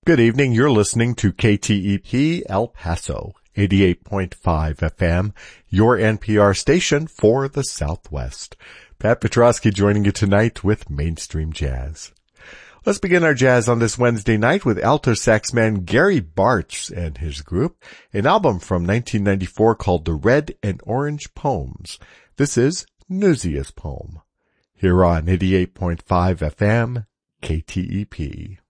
Good evening. You're listening to KTEP El Paso, 88.5 FM, your NPR station for the Southwest. Pat Petrosky joining you tonight with Mainstream Jazz. Let's begin our jazz on this Wednesday night with alto sax man Gary Bartz and his group, an album from 1994 called The Red and Orange Poems. This is Newsia's Poem. Here on 88.5 FM, KTEP.